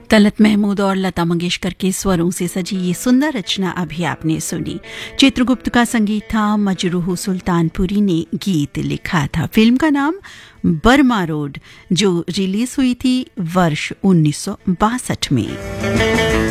तलत महमूद और लता मंगेशकर के स्वरों से सजी ये सुंदर रचना अभी आपने सुनी। चित्रगुप्त का संगीत था, मजरूह सुल्तानपुरी ने गीत लिखा था। फिल्म का नाम बर्मा रोड, जो रिलीज हुई थी वर्ष 1962 में।